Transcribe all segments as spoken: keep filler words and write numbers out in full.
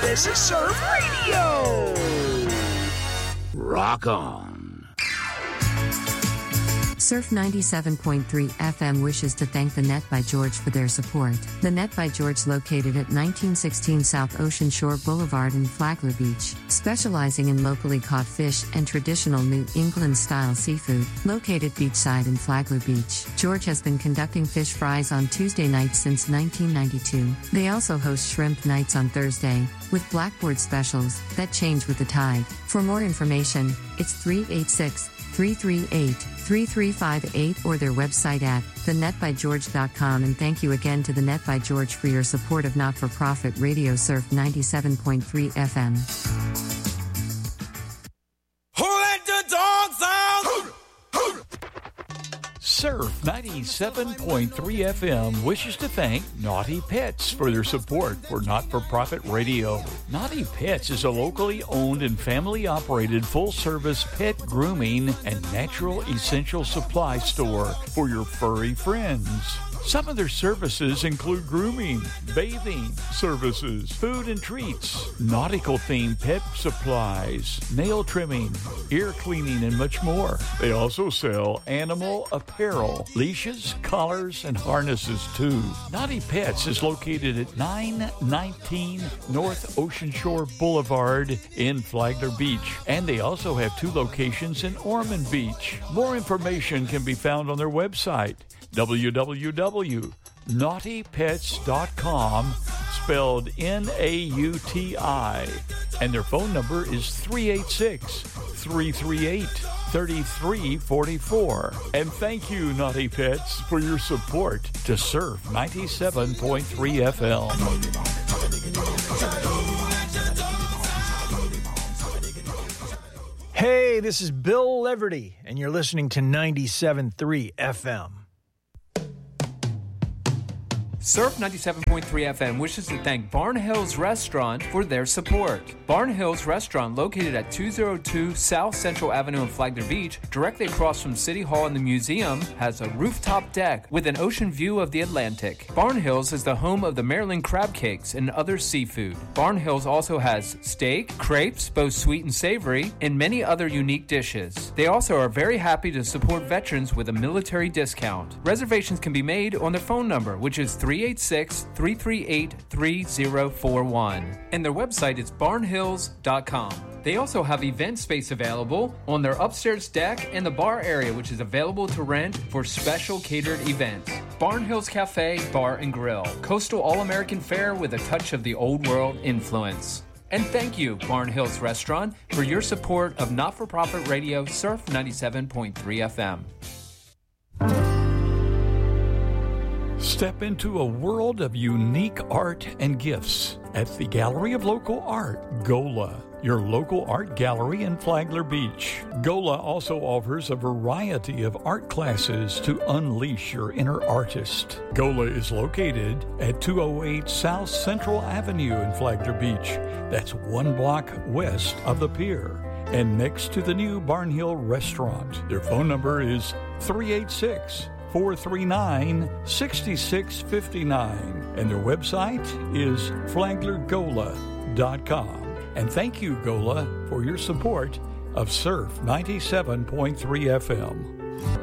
This is Surf Radio. Rock on. Surf ninety-seven point three F M wishes to thank the Net by George for their support. The Net by George, located at nineteen sixteen South Ocean Shore Boulevard in Flagler Beach, specializing in locally caught fish and traditional New England-style seafood, located beachside in Flagler Beach. George has been conducting fish fries on Tuesday nights since nineteen ninety-two. They also host shrimp nights on Thursday, with blackboard specials that change with the tide. For more information, it's three eight six, three three eight, three three five eight or their website at the net by george dot com. And thank you again to the Net by George for your support of not-for-profit Radio Surf ninety-seven point three F M. Who let the dogs out? Surf ninety-seven point three F M wishes to thank Naughty Pets for their support for not-for-profit radio. Naughty Pets is a locally owned and family-operated full-service pet grooming and natural essential supply store for your furry friends. Some of their services include grooming, bathing services, food and treats, nautical-themed pet supplies, nail trimming, ear cleaning, and much more. They also sell animal apparel, leashes, collars, and harnesses, too. Naughty Pets is located at nine nineteen North Ocean Shore Boulevard in Flagler Beach, and they also have two locations in Ormond Beach. More information can be found on their website, w w w dot naughty pets dot com, spelled N A U T I, and their phone number is three eight six, three three eight, three three four four. And thank you, Naughty Pets, for your support to Surf ninety-seven point three F M. Hey, this is Bill Leverty, and you're listening to ninety-seven point three F M. Surf ninety-seven point three F M wishes to thank Barn Hills Restaurant for their support. Barn Hills Restaurant, located at two oh two South Central Avenue in Flagler Beach, directly across from City Hall and the museum, has a rooftop deck with an ocean view of the Atlantic. Barn Hills is the home of the Maryland crab cakes and other seafood. Barn Hills also has steak, crepes, both sweet and savory, and many other unique dishes. They also are very happy to support veterans with a military discount. Reservations can be made on their phone number, which is three eight six, three three eight, three zero four one. And their website is barn hills dot com. They also have event space available on their upstairs deck and the bar area, which is available to rent for special catered events. Barn Hills Cafe, Bar and Grill. Coastal All-American fare with a touch of the old world influence. And thank you, Barn Hills Restaurant, for your support of not-for-profit radio Surf ninety-seven point three F M. Step into a world of unique art and gifts at the Gallery of Local Art, GOLA, your local art gallery in Flagler Beach. GOLA also offers a variety of art classes to unleash your inner artist. GOLA is located at two oh eight South Central Avenue in Flagler Beach. That's one block west of the pier and next to the new Barnhill Restaurant. Their phone number is three eight six, four three nine, six six five nine, and their website is flagler gola dot com. And thank you, GOLA, for your support of Surf ninety-seven point three F M.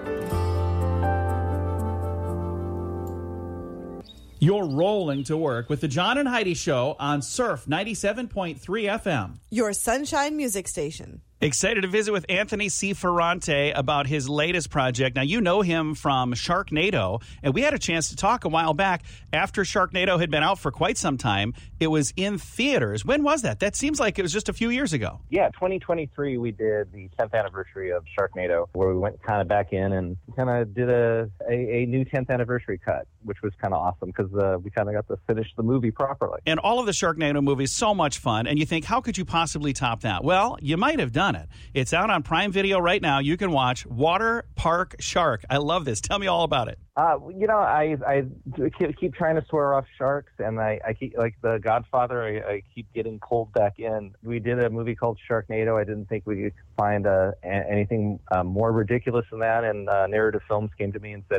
You're rolling to work with the John and Heidi Show on Surf ninety-seven point three F M. Your Sunshine Music Station. Excited to visit with Anthony C. Ferrante about his latest project. Now, you know him from Sharknado, and we had a chance to talk a while back after Sharknado had been out for quite some time. It was in theaters. When was that? That seems like it was just a few years ago. Yeah, twenty twenty-three, we did the tenth anniversary of Sharknado, where we went kind of back in and kind of did a, a, a new tenth anniversary cut, which was kind of awesome because uh, we kind of got to finish the movie properly. And all of the Sharknado movies, so much fun, and you think, how could you possibly top that? Well, you might have done it. It's out on Prime Video right now. You can watch Water Park Shark. I love this. Tell me all about it. Uh, you know, I I keep trying to swear off sharks, and I, I keep, like The Godfather, I, I keep getting pulled back in. We did a movie called Sharknado. I didn't think we could find uh, anything uh, more ridiculous than that, and uh, Narrative Films came to me and said,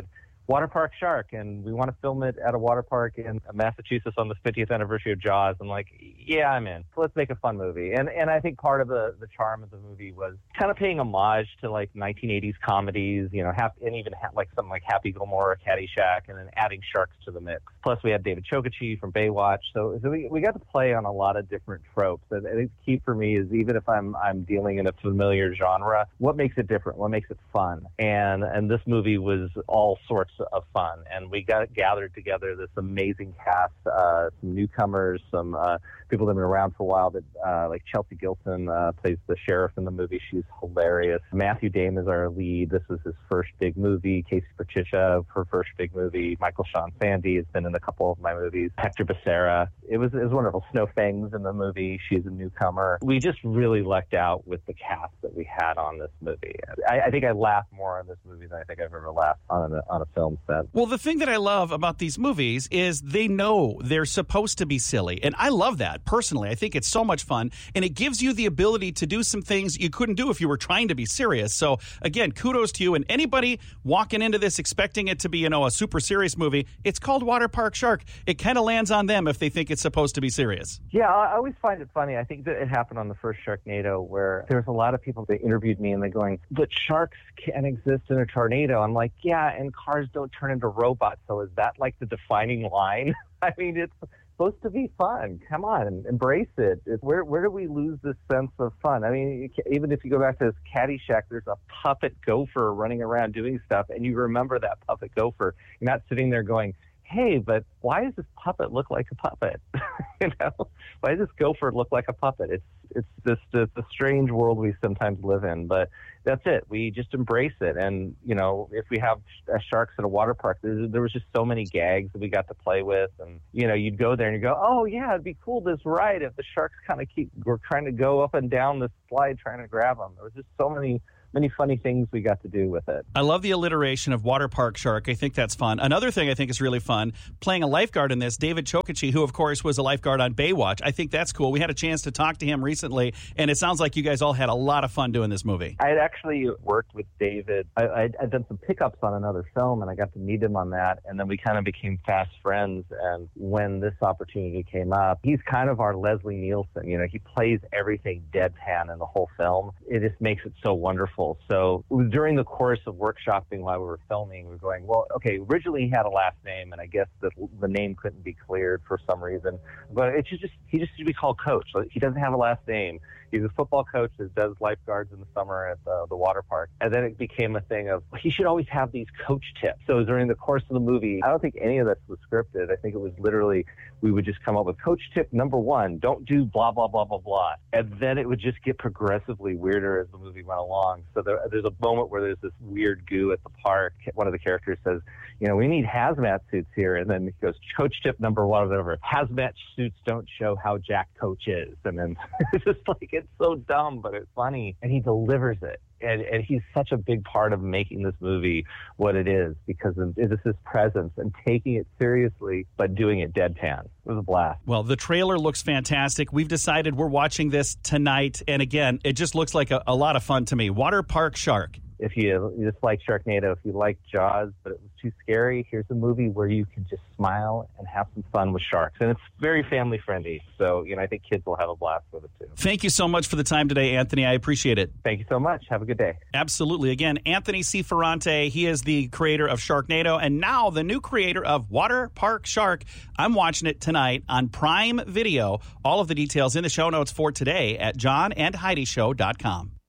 Water Park Shark, and we want to film it at a water park in Massachusetts on the fiftieth anniversary of Jaws. I'm like, yeah, I'm in. So let's make a fun movie. And and I think part of the, the charm of the movie was kind of paying homage to like nineteen eighties comedies, you know, hap- and even ha- like something like Happy Gilmore or Caddyshack, and then adding sharks to the mix. Plus, we had David Chokachi from Baywatch, so, so we we got to play on a lot of different tropes. And I think the key for me is even if I'm I'm dealing in a familiar genre, what makes it different? What makes it fun? And and this movie was all sorts of fun. And we got gathered together this amazing cast, uh, some newcomers, some uh, people that have been around for a while. That uh, like Chelsea Gilson uh, plays the sheriff in the movie. She's hilarious. Matthew Dame is our lead. This was his first big movie. Casey Patricia, her first big movie. Michael Sean Sandy has been in a couple of my movies. Hector Becerra. It was it was wonderful. Snow Fangs in the movie. She's a newcomer. We just really lucked out with the cast that we had on this movie. I, I think I laughed more on this movie than I think I've ever laughed on a, on a film set. Well, the thing that I love about these movies is they know they're supposed to be silly. And I love that, personally. I think it's so much fun. And it gives you the ability to do some things you couldn't do if you were trying to be serious. So, again, kudos to you. And anybody walking into this expecting it to be, you know, a super serious movie, it's called Water Park Shark. It kind of lands on them if they think it's supposed to be serious. Yeah, I always find it funny. I think that it happened on the first Sharknado where there's a lot of people that interviewed me and they're going, but sharks can exist in a tornado. I'm like, yeah, and cars don't turn into robots. So is that like the defining line? I mean, it's supposed to be fun. Come on, embrace it. It's, where where do we lose this sense of fun? I mean, even if you go back to this Caddyshack, there's a puppet gopher running around doing stuff, and you remember that puppet gopher. You're not sitting there going, hey, but why does this puppet look like a puppet? you know, why does this gopher look like a puppet? It's it's just it's a strange world we sometimes live in, but that's it. We just embrace it. And, you know, if we have uh, sharks at a water park, there, there was just so many gags that we got to play with. And, you know, you'd go there and you go, oh, yeah, it'd be cool this ride if the sharks kind of keep, were trying to go up and down the slide trying to grab them. There was just so many many funny things we got to do with it. I love the alliteration of Water Park Shark. I think that's fun. Another thing I think is really fun, playing a lifeguard in this, David Chokachi, who, of course, was a lifeguard on Baywatch. I think that's cool. We had a chance to talk to him recently, and it sounds like you guys all had a lot of fun doing this movie. I had actually worked with David. I, I'd, I'd done some pickups on another film, and I got to meet him on that, and then we kind of became fast friends. And when this opportunity came up, he's kind of our Leslie Nielsen. You know, he plays everything deadpan in the whole film. It just makes it so wonderful. So during the course of workshopping while we were filming, we were going, well, okay, originally he had a last name, and I guess the, the name couldn't be cleared for some reason. But it should just he just should be called Coach. He doesn't have a last name. He's a football coach that does lifeguards in the summer at the, the water park. And then it became a thing of, he should always have these coach tips. So during the course of the movie, I don't think any of this was scripted. I think it was literally, we would just come up with coach tip number one, don't do blah, blah, blah, blah, blah. And then it would just get progressively weirder as the movie went along. So there, there's a moment where there's this weird goo at the park. One of the characters says, you know, we need hazmat suits here. And then he goes, coach tip number one, whatever. Hazmat suits don't show how Jack Coach is. And then it's just like, it's so dumb, but it's funny. And he delivers it. And, and he's such a big part of making this movie what it is because of this his presence and taking it seriously, but doing it deadpan. It was a blast. Well, the trailer looks fantastic. We've decided we're watching this tonight. And again, it just looks like a, a lot of fun to me. Water Park Shark. If you, you just like Sharknado, if you like Jaws, but it was too scary, here's a movie where you can just smile and have some fun with sharks. And it's very family friendly. So, you know, I think kids will have a blast with it too. Thank you so much for the time today, Anthony. I appreciate it. Thank you so much. Have a good day. Absolutely. Again, Anthony C. Ferrante, he is the creator of Sharknado and now the new creator of Water Park Shark. I'm watching it tonight on Prime Video. All of the details in the show notes for today at john and heidi show dot com.